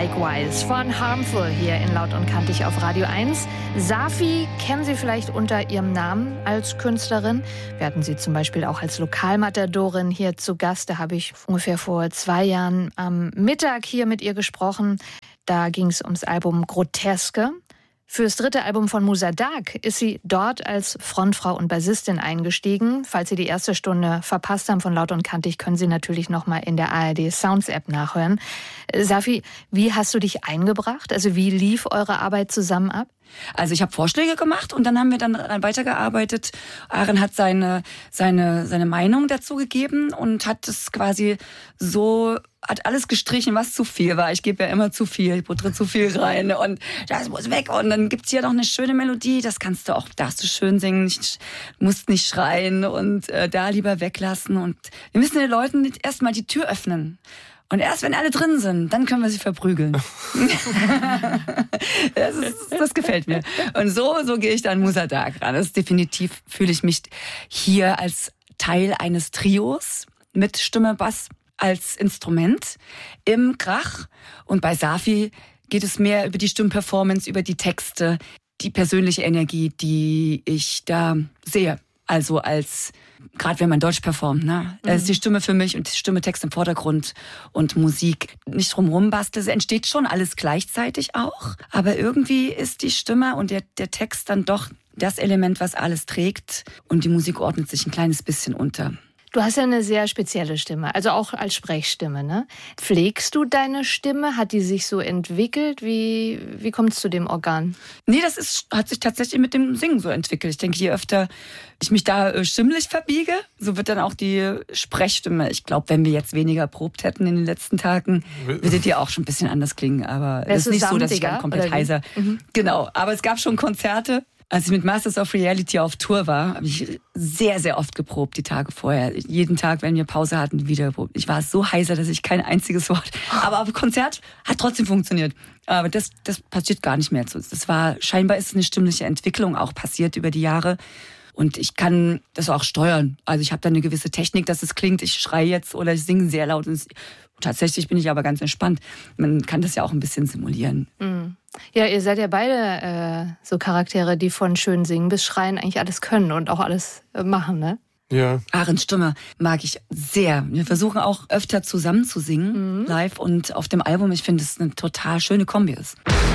Likewise von Harmful hier in Laut und Kantig auf Radio 1. Safi kennen Sie vielleicht unter ihrem Namen als Künstlerin. Wir hatten sie zum Beispiel auch als Lokalmatadorin hier zu Gast. Da habe ich ungefähr vor 2 Jahren am Mittag hier mit ihr gesprochen. Da ging es ums Album Groteske. Fürs 3. Album von Musa Dagh ist sie dort als Frontfrau und Bassistin eingestiegen. Falls Sie die erste Stunde verpasst haben von Laut und Kantig, können Sie natürlich noch mal in der ARD Sounds App nachhören. Safi, wie hast du dich eingebracht? Also wie lief eure Arbeit zusammen ab? Also ich habe Vorschläge gemacht und dann haben wir dann weitergearbeitet. Aaron hat seine Meinung dazu gegeben und hat es quasi so, hat alles gestrichen, was zu viel war. Ich gebe ja immer zu viel, ich puttere zu viel rein und das muss weg. Und dann gibt's hier noch eine schöne Melodie, das darfst du schön singen, musst nicht schreien und da lieber weglassen. Und wir müssen den Leuten erstmal die Tür öffnen. Und erst wenn alle drin sind, dann können wir sie verprügeln. Das gefällt mir. Und so gehe ich dann Musa Dagh ran. Das ist definitiv, fühle ich mich hier als Teil eines Trios mit Stimme, Bass als Instrument im Krach. Und bei Safi geht es mehr über die Stimmperformance, über die Texte, die persönliche Energie, die ich da sehe. Also gerade wenn man Deutsch performt, ne? Da ist die Stimme für mich und die Stimme, Text im Vordergrund und Musik nicht drumherum basteln. Es entsteht schon alles gleichzeitig auch. Aber irgendwie ist die Stimme und der Text dann doch das Element, was alles trägt. Und die Musik ordnet sich ein kleines bisschen unter. Du hast ja eine sehr spezielle Stimme, also auch als Sprechstimme, ne? Pflegst du deine Stimme? Hat die sich so entwickelt? Wie kommt es zu dem Organ? Nee, hat sich tatsächlich mit dem Singen so entwickelt. Ich denke, je öfter ich mich da stimmlich verbiege, so wird dann auch die Sprechstimme. Ich glaube, wenn wir jetzt weniger probt hätten in den letzten Tagen, würde die auch schon ein bisschen anders klingen. Aber es ist nicht so, dass ich dann komplett heiser. Genau, aber es gab schon Konzerte. Als ich mit Masters of Reality auf Tour war, habe ich sehr, sehr oft geprobt, die Tage vorher. Jeden Tag, wenn wir Pause hatten, wieder geprobt. Ich war so heiser, dass ich kein einziges Wort... Aber auf Konzert hat trotzdem funktioniert. Aber das passiert gar nicht mehr. Scheinbar ist eine stimmliche Entwicklung auch passiert über die Jahre. Und ich kann das auch steuern. Also ich habe da eine gewisse Technik, dass es klingt, ich schreie jetzt oder ich singe sehr laut. Und tatsächlich bin ich aber ganz entspannt. Man kann das ja auch ein bisschen simulieren. Ja, ihr seid ja beide so Charaktere, die von schön singen bis schreien eigentlich alles können und auch alles machen, ne? Ja. Ahrens Stimme mag ich sehr. Wir versuchen auch öfter zusammen zu singen, live und auf dem Album. Ich finde, es eine total schöne Kombi ist.